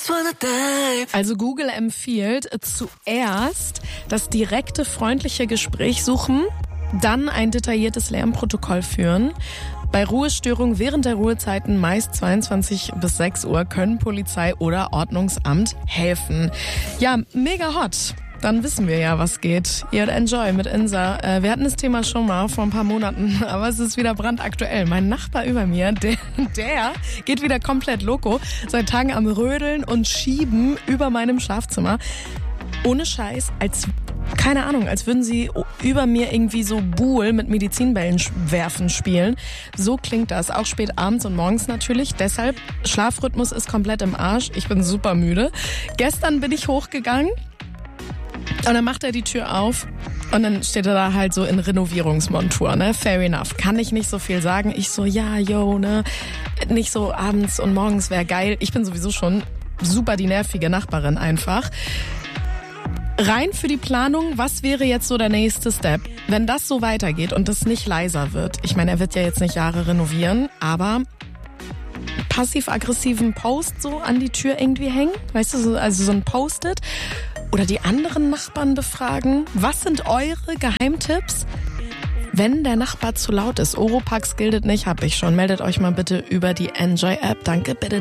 Also Google empfiehlt zuerst das direkte, freundliche Gespräch suchen, dann ein detailliertes Lärmprotokoll führen. Bei Ruhestörungen während der Ruhezeiten, meist 22 bis 6 Uhr, können Polizei oder Ordnungsamt helfen. Ja, mega hot. Dann wissen wir ja, was geht. Ihr Enjoy mit Insa. Wir hatten das Thema schon mal vor ein paar Monaten, aber es ist wieder brandaktuell. Mein Nachbar über mir, der geht wieder komplett loco. Seit Tagen am Rödeln und Schieben über meinem Schlafzimmer. Ohne Scheiß, keine Ahnung, als würden sie über mir irgendwie so Buhl mit Medizinbällen werfen spielen. So klingt das, auch spät abends und morgens natürlich. Deshalb, Schlafrhythmus ist komplett im Arsch. Ich bin super müde. Gestern bin ich hochgegangen. Und dann macht er die Tür auf und dann steht er da halt so in Renovierungsmontur, ne? Fair enough. Kann ich nicht so viel sagen. Ich so, ja, yo, ne? Nicht so abends und morgens wäre geil. Ich bin sowieso schon super die nervige Nachbarin einfach. Rein für die Planung, was wäre jetzt so der nächste Step? Wenn das so weitergeht und das nicht leiser wird. Ich meine, er wird ja jetzt nicht Jahre renovieren, aber passiv-aggressiven Post so an die Tür irgendwie hängen. Weißt du, also so ein Post-it. Oder die anderen Nachbarn befragen. Was sind eure Geheimtipps, wenn der Nachbar zu laut ist? Oropax gilt nicht, hab ich schon. Meldet euch mal bitte über die Enjoy-App. Danke, bitte.